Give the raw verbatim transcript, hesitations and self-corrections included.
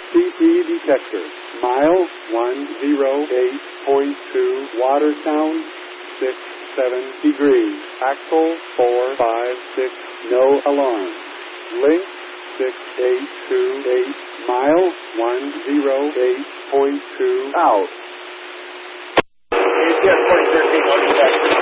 C P detector. Mile one oh eight point two. Water sound six seven degrees. Axle four five six. No alarm. Link six eight two eight. Mile one oh eight point two. Out. A T S twenty thirteen,